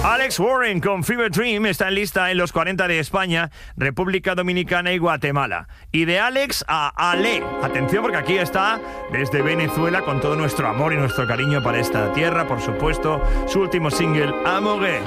Alex Warren con Fever Dream está en lista en los 40 de España, República Dominicana y Guatemala. Y de Alex a Ale. Atención, porque aquí está desde Venezuela con todo nuestro amor y nuestro cariño para esta tierra, por supuesto, su último single, Amore.